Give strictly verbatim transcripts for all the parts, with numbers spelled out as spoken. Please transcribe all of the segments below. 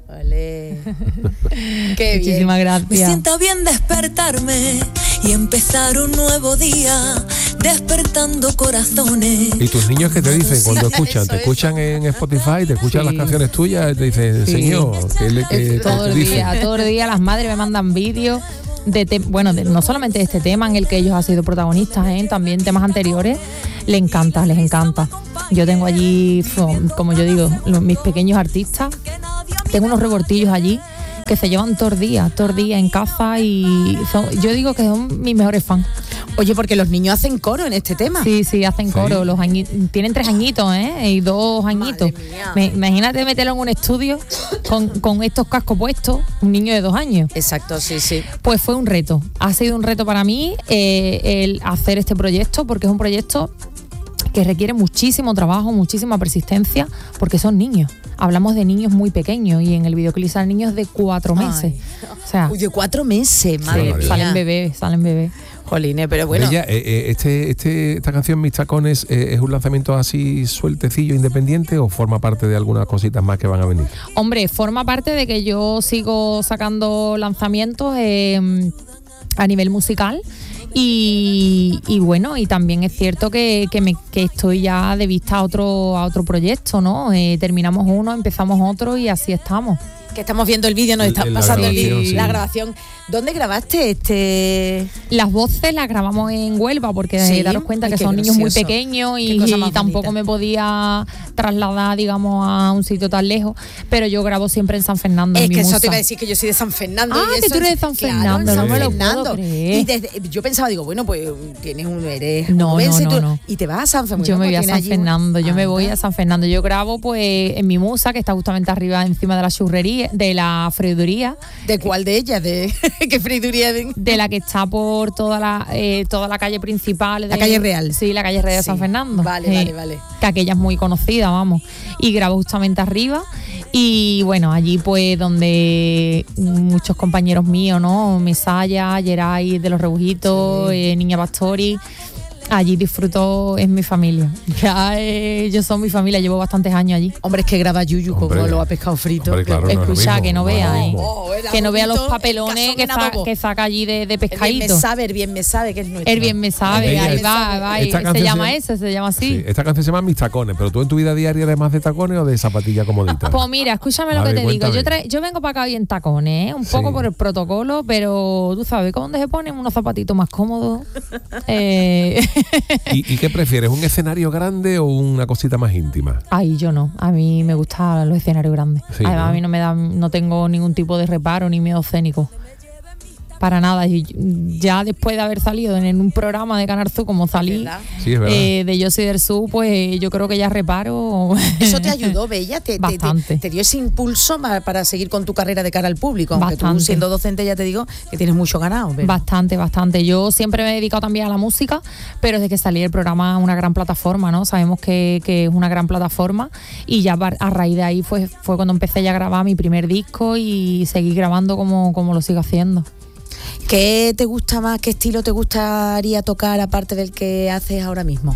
Vale. Qué bien. Muchísimas gracias. Me sienta bien despertarme y empezar un nuevo día, despertando corazones. ¿Y tus niños qué te dicen cuando escuchan? Eso, ¿Te escuchan en Spotify? ¿Te escuchan Sí. las canciones tuyas? Te dicen, Sí. señor, ¿qué le qué todo te el dicen? día, todo el día las madres me mandan vídeos de te- bueno, de- no solamente de este tema en el que ellos han sido protagonistas, ¿eh? También temas anteriores. Les encanta, les encanta. Yo tengo allí, como yo digo, los, mis pequeños artistas. Tengo unos rebortillos allí que se llevan todo el día, todo el día en casa y son, yo digo que son mis mejores fans. Oye, porque los niños hacen coro en este tema. Sí, sí, hacen Sí. coro. Los añi- tienen tres añitos, ¿eh? Y dos añitos. Madre mía. Me- imagínate meterlo en un estudio con, con estos cascos puestos, un niño de dos años. Exacto, sí, sí. Pues fue un reto. Ha sido un reto para mí eh, el hacer este proyecto, porque es un proyecto que requiere muchísimo trabajo, muchísima persistencia, porque son niños. Hablamos de niños muy pequeños y en el videoclip salen niños de cuatro meses. Ay. O sea, Uy, de cuatro meses, madre Sí, mía. salen bebés, salen bebés. Jolines, pero bueno. Ella, eh, eh, este, este, esta canción, Mis Tacones, eh, ¿es un lanzamiento así sueltecillo, independiente o forma parte de algunas cositas más que van a venir? Hombre, forma parte de que yo sigo sacando lanzamientos eh, a nivel musical. Y, y bueno, y también es cierto que, que, me, que estoy ya de vista a otro, a otro proyecto, ¿no? Eh, terminamos uno, empezamos otro y así estamos. Que estamos viendo el vídeo, nos El- está el- la pasando el grabación, vídeo, sí. la grabación. ¿Dónde grabaste este? Las voces las grabamos en Huelva porque Sí. daros cuenta Ay, que qué son niños muy gracioso. pequeños Qué y, cosa más y tampoco bonita. me podía trasladar, digamos, a un sitio tan lejos, pero yo grabo siempre en San Fernando. Es en mi que eso musa. te iba a decir que yo soy de San Fernando. Ah, y que eso tú eres es- de San claro, Fernando, en no San me lo Fernando. puedo creer. Y desde- yo pensaba, digo, bueno, pues tienes un, eres No, onubense no, y tú- no, no. y te vas a San Fernando. Yo me voy pues a tienes San allí- Fernando, yo me voy Anda. a San Fernando. Yo grabo pues en mi musa, que está justamente arriba encima de la churrería, de la freiduría, ¿De cuál de ellas? ¿De qué friduría? De... de la que está por toda la eh, toda la calle principal. de- La calle Real. Sí, la calle Real de Sí. San Fernando. Vale, Eh, vale, vale. Que aquella es muy conocida, vamos. Y grabo justamente arriba. Y bueno, allí pues donde muchos compañeros míos, ¿no? Mesaya, Geray de los Rebujitos, Sí. eh, Niña Pastori. Allí disfruto, es mi familia. Ya eh, yo soy mi familia, llevo bastantes años allí. Hombre, es que graba Yuyu Hombre. como lo ha pescado frito. Hombre, claro, no es lo Escucha, mismo, que no no es lo vea, ¿eh? mismo. Oh, el Que no vea los adobito, el papelones cazón que, en sa- adobo. que saca allí de, de El bien me pescadito. sabe, el bien me sabe que es nuestro. El bien me sabe, Ella ahí es- va, ahí va, esta y canción se llama se- ese, se llama así. Sí, esta canción se llama Mis Tacones, pero tú en tu vida diaria eres más de tacones o de zapatilla comodita. Pues mira, escúchame A lo que ver, te digo. cuéntame. Yo, tra- yo vengo para acá hoy en tacones, ¿eh? Un poco Sí. por el protocolo, pero tú sabes, ¿dónde se ponen unos zapatitos más cómodos? eh, ¿Y, ¿Y qué prefieres, un escenario grande o una cosita más íntima? Ay, yo no. A mí me gustan los escenarios grandes. Sí, Además, ¿no? a mí no me dan, no tengo ningún tipo de reparo ni miedo escénico. Para nada. Y ya después de haber salido en un programa de Canal Sur, como salí ¿Verdad? Sí, es verdad. eh, de Yo Soy del Sur, pues yo creo que ya reparo. Eso te ayudó, Bella, te, te- te, Bastante. te dio ese impulso ma- para seguir con tu carrera de cara al público. Aunque tú Bastante. siendo docente ya te digo que tienes mucho ganado. pero- Bastante, bastante. Yo siempre me he dedicado también a la música, pero desde que salí del programa, una gran plataforma, ¿no? Sabemos que, que es una gran plataforma y ya par- a raíz de ahí fue, fue cuando empecé ya a grabar mi primer disco y seguí grabando como, como lo sigo haciendo. ¿Qué te gusta más? ¿Qué estilo te gustaría tocar aparte del que haces ahora mismo?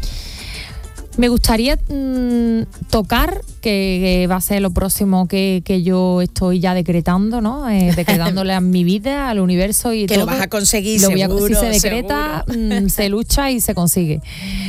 Me gustaría mm, tocar, que, que va a ser lo próximo que, que yo estoy ya decretando, ¿no? Eh, decretándole a mi vida, al universo y Que todo. lo vas a conseguir, Lo voy a- seguro, si se decreta, seguro. mm, se lucha y se consigue.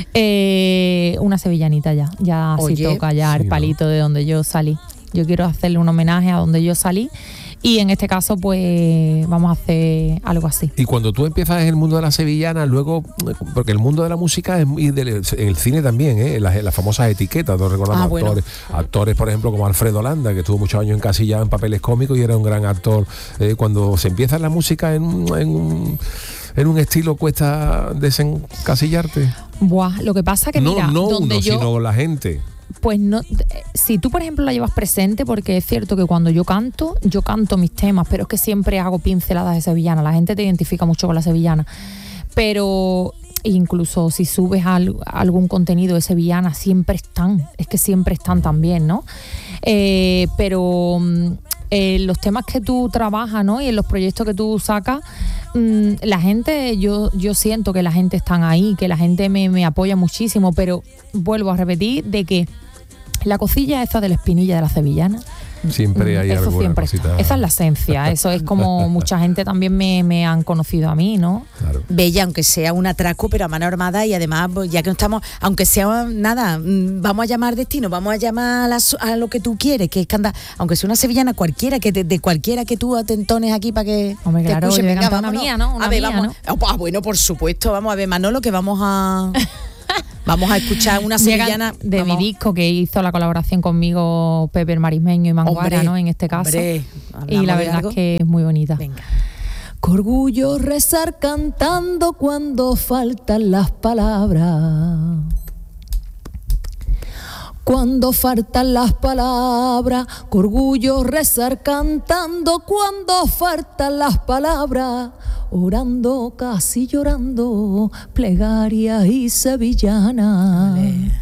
Eh, una sevillanita ya, ya Oye, sí toca ya sí, el ¿no? palito de donde yo salí. Yo quiero hacerle un homenaje a donde yo salí y en este caso pues vamos a hacer algo así. Y cuando tú empiezas en el mundo de la sevillana, luego, porque el mundo de la música es muy del- en el cine también, ¿eh? las, las famosas etiquetas, todos recordamos Ah, bueno. actores, actores, por ejemplo, como Alfredo Landa, que estuvo muchos años encasillado en papeles cómicos y era un gran actor. Eh, cuando se empieza en la música en, un- en, un, en un estilo, cuesta desencasillarte. Buah, lo que pasa que no, mira, no donde uno, yo sino la gente. Pues no, si tú por ejemplo la llevas presente, porque es cierto que cuando yo canto, yo canto mis temas, pero es que siempre hago pinceladas de sevillana, la gente te identifica mucho con la sevillana, pero incluso si subes al- algún contenido de sevillana, siempre están, es que siempre están también, ¿no? Eh, pero mm, eh, los temas que tú trabajas, ¿no? Y en los proyectos que tú sacas, mm, la gente, yo, yo siento que la gente está ahí, que la gente me, me apoya muchísimo, pero vuelvo a repetir de que la cosilla esta de la espinilla de la sevillana siempre hay eso alguna siempre. cosita. Esa es la esencia, eso es como mucha gente también me, me han conocido a mí, ¿no? Claro. Bella, aunque sea un atraco, pero a mano armada, y además, pues, ya que no estamos, aunque sea nada, mm, vamos a llamar destino, vamos a llamar a, la so- a lo que tú quieres, que es que anda, aunque sea una sevillana cualquiera, que de, de cualquiera que tú te entones aquí para que Hombre, te claro, escuchen. yo voy a Venga, cantar una vámonos. mía, ¿no? Una a ver, mía, vamos. Ah, bueno, por supuesto, vamos a ver, Manolo, que vamos a vamos a escuchar una sevillana de vamos. mi disco que hizo la colaboración conmigo Pepe el Marismeño y Manguara, Hombre, ¿no? En este caso. hombre, y la ¿hablamos de verdad algo? es que es muy bonita. Venga. Qué orgullo rezar cantando cuando faltan las palabras. Cuando faltan las palabras, qué orgullo rezar cantando cuando faltan las palabras. Orando, casi llorando, plegaria y sevillana. Vale.